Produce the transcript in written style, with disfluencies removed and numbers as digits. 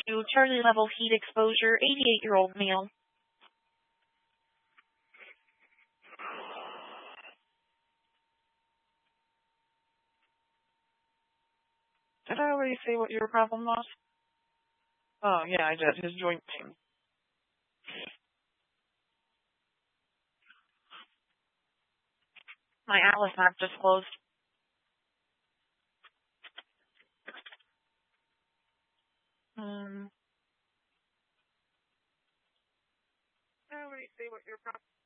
2, Charlie level heat exposure, 88-year-old male. Did I already say what your problem was? Oh, yeah, I did. His joint pain. My Atlas map just closed. Did I already say what your problem